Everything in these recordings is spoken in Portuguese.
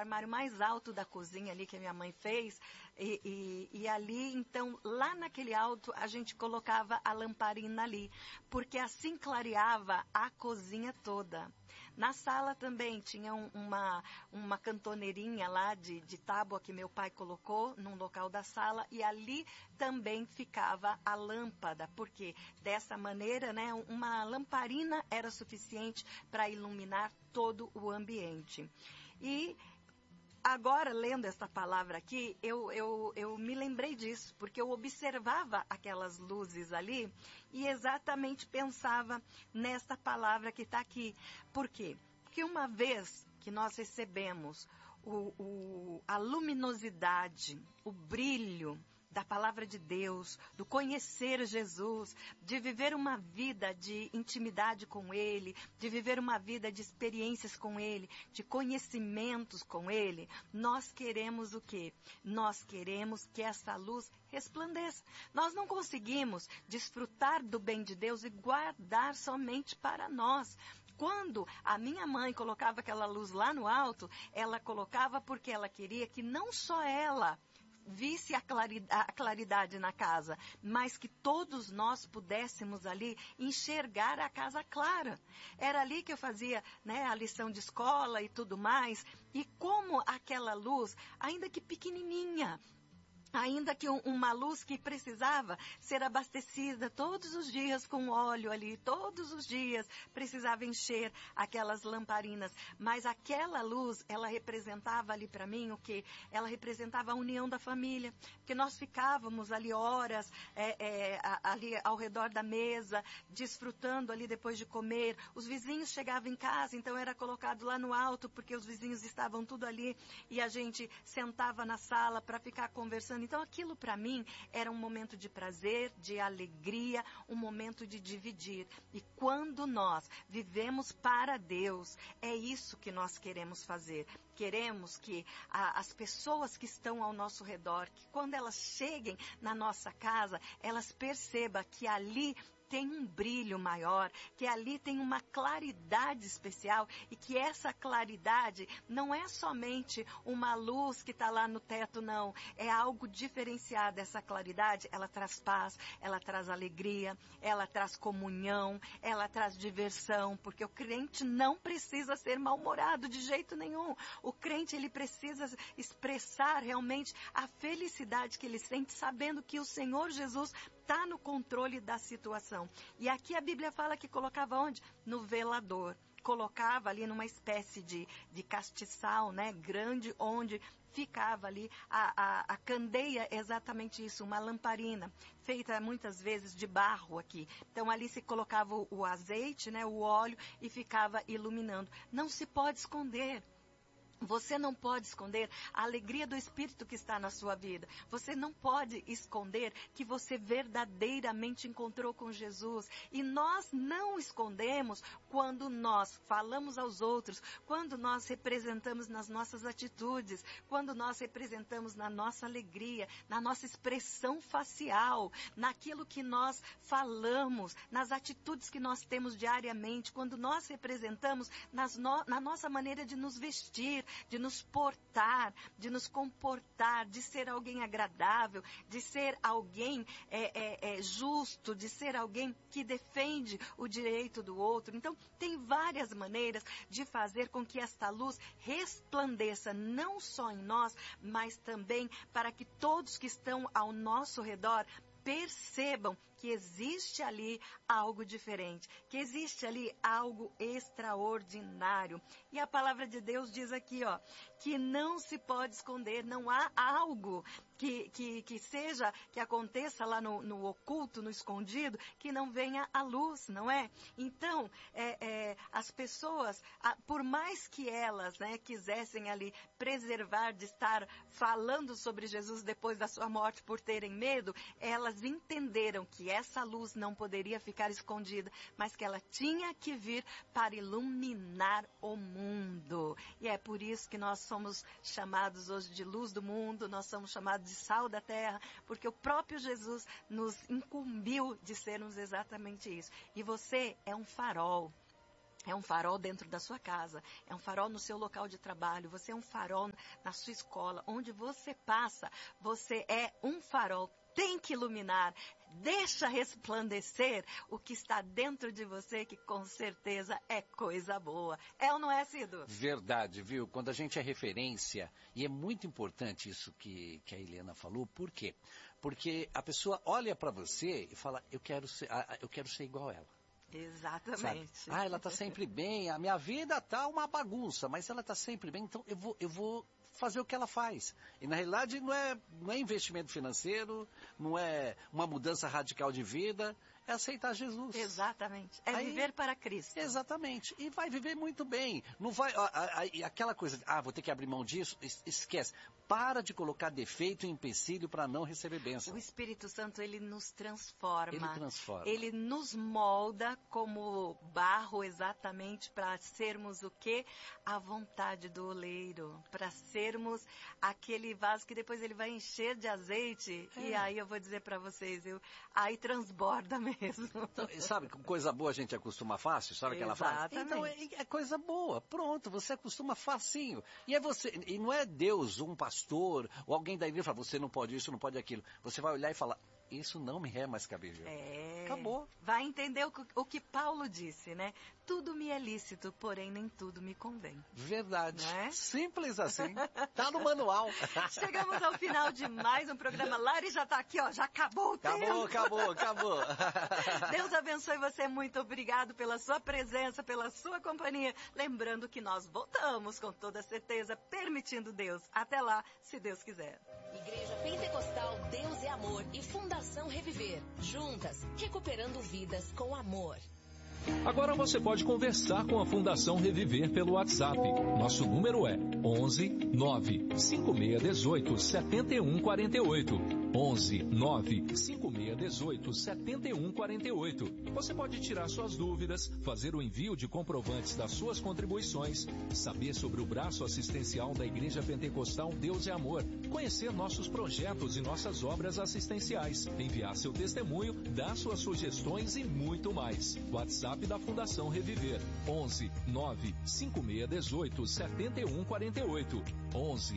armário mais alto da cozinha ali que a minha mãe fez, e ali, então, lá naquele alto, a gente colocava a lamparina ali, porque assim clareava a cozinha toda. Na sala também tinha uma cantoneirinha lá de tábua que meu pai colocou num local da sala, e ali também ficava a lâmpada, porque dessa maneira, né, uma lamparina era suficiente para iluminar todo o ambiente. E agora, lendo essa palavra aqui, eu me lembrei disso, porque eu observava aquelas luzes ali e exatamente pensava nessa palavra que está aqui. Por quê? Porque uma vez que nós recebemos a luminosidade, o brilho da palavra de Deus, do conhecer Jesus, de viver uma vida de intimidade com Ele, de viver uma vida de experiências com Ele, de conhecimentos com Ele, nós queremos o quê? Nós queremos que essa luz resplandeça. Nós não conseguimos desfrutar do bem de Deus e guardar somente para nós. Quando a minha mãe colocava aquela luz lá no alto, ela colocava porque ela queria que não só ela visse a claridade na casa, mas que todos nós pudéssemos ali enxergar a casa clara. Era ali que eu fazia, né, a lição de escola e tudo mais, e como aquela luz, ainda que pequenininha, ainda que uma luz que precisava ser abastecida todos os dias com óleo ali, todos os dias precisava encher aquelas lamparinas. Mas aquela luz, ela representava ali para mim o quê? Ela representava a união da família. Porque nós ficávamos ali horas, ali ao redor da mesa, desfrutando ali depois de comer. Os vizinhos chegavam em casa, então era colocado lá no alto, porque os vizinhos estavam tudo ali, e a gente sentava na sala para ficar conversando. Então aquilo para mim era um momento de prazer, de alegria, um momento de dividir. E quando nós vivemos para Deus, é isso que nós queremos fazer. Queremos que as pessoas que estão ao nosso redor, que quando elas cheguem na nossa casa, elas percebam que ali tem um brilho maior, que ali tem uma claridade especial, e que essa claridade não é somente uma luz que está lá no teto, não. É algo diferenciado. Essa claridade, ela traz paz, ela traz alegria, ela traz comunhão, ela traz diversão, porque o crente não precisa ser mal-humorado de jeito nenhum. O crente, ele precisa expressar realmente a felicidade que ele sente, sabendo que o Senhor Jesus está no controle da situação. E aqui a Bíblia fala que colocava onde? No velador. Colocava ali numa espécie de castiçal, né, grande, onde ficava ali a candeia, exatamente isso, uma lamparina, feita muitas vezes de barro aqui. Então ali se colocava o azeite, né, o óleo, e ficava iluminando. Não se pode esconder. Você não pode esconder a alegria do Espírito que está na sua vida. Você não pode esconder que você verdadeiramente encontrou com Jesus. E nós não escondemos quando nós falamos aos outros, quando nós representamos nas nossas atitudes, quando nós representamos na nossa alegria, na nossa expressão facial, naquilo que nós falamos, nas atitudes que nós temos diariamente, quando nós representamos na nossa maneira de nos vestir, de nos portar, de nos comportar, de ser alguém agradável, de ser alguém justo, de ser alguém que defende o direito do outro. Então, tem várias maneiras de fazer com que esta luz resplandeça não só em nós, mas também para que todos que estão ao nosso redor percebam que existe ali algo diferente, que existe ali algo extraordinário. E a palavra de Deus diz aqui, ó, que não se pode esconder, não há algo que aconteça lá no oculto, no escondido, que não venha à luz, não é? Então, as pessoas, por mais que elas, né, quisessem ali preservar de estar falando sobre Jesus depois da sua morte por terem medo, elas entenderam que essa luz não poderia ficar escondida, mas que ela tinha que vir para iluminar o mundo. E é por isso que nós somos chamados hoje de luz do mundo, nós somos chamados de sal da terra, porque o próprio Jesus nos incumbiu de sermos exatamente isso. E você é um farol. É um farol dentro da sua casa, é um farol no seu local de trabalho, você é um farol na sua escola, onde você passa, você é um farol, tem que iluminar, deixa resplandecer o que está dentro de você, que com certeza é coisa boa. É ou não é, Cido? Verdade, viu? Quando a gente é referência, e é muito importante isso que a Helena falou, por quê? Porque a pessoa olha para você e fala, eu quero ser igual a ela. Exatamente. Sabe? Ela está sempre bem, a minha vida está uma bagunça, mas ela está sempre bem, então eu vou fazer o que ela faz. E na realidade não é investimento financeiro, não é uma mudança radical de vida, é aceitar Jesus. Exatamente. É viver para Cristo. Exatamente. E vai viver muito bem. Não vai, aquela coisa, vou ter que abrir mão disso, esquece. Para de colocar defeito e empecilho para não receber bênção. O Espírito Santo, ele nos transforma. Ele transforma. Ele nos molda como barro exatamente para sermos o quê? A vontade do oleiro. Para sermos aquele vaso que depois ele vai encher de azeite. E aí eu vou dizer para vocês, aí transborda mesmo. Então, sabe, com coisa boa a gente acostuma fácil, sabe aquela frase? Então é coisa boa, pronto, você acostuma facinho. E não é Deus, um pastor, ou alguém da igreja fala, você não pode isso, não pode aquilo. Você vai olhar e falar, isso não me é mais cabível. Acabou. Vai entender o que Paulo disse, né? Tudo me é lícito, porém nem tudo me convém. Verdade. Não é? Simples assim. Tá no manual. Chegamos ao final de mais um programa. Lari já tá aqui, ó. Já acabou o tempo. Acabou. Deus abençoe você. Muito obrigado pela sua presença, pela sua companhia. Lembrando que nós voltamos com toda certeza, permitindo Deus. Até lá, se Deus quiser. Igreja Pentecostal Deus é Amor e Fundação Reviver. Juntas, recuperando vidas com amor. Agora você pode conversar com a Fundação Reviver pelo WhatsApp. Nosso número é 11 95618 7148. 11 95618 7148. Você pode tirar suas dúvidas, fazer o envio de comprovantes das suas contribuições, saber sobre o braço assistencial da Igreja Pentecostal Deus é Amor, conhecer nossos projetos e nossas obras assistenciais, enviar seu testemunho, dar suas sugestões e muito mais. WhatsApp da Fundação Reviver, 11 95618 7148. 11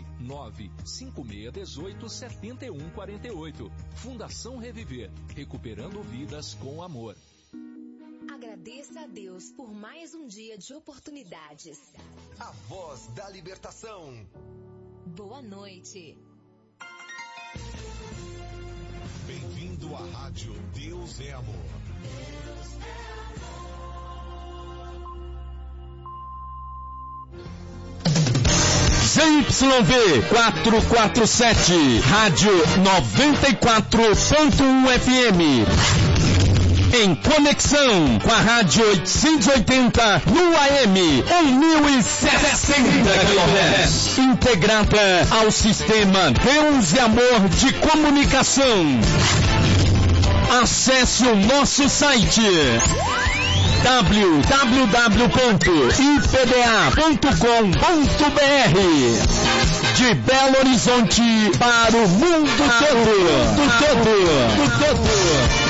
95618 7148. Fundação Reviver, recuperando vidas com amor. Agradeça a Deus por mais um dia de oportunidades. A voz da libertação. Boa noite. Bem-vindo à rádio Deus é Amor. Deus é amor. ZYV 447, Rádio 94.1 FM. Em conexão com a Rádio 880 no AM 1060 kHz. Integrada ao sistema Deus e Amor de comunicação. Acesse o nosso site www.ipda.com.br. De Belo Horizonte para o mundo todo.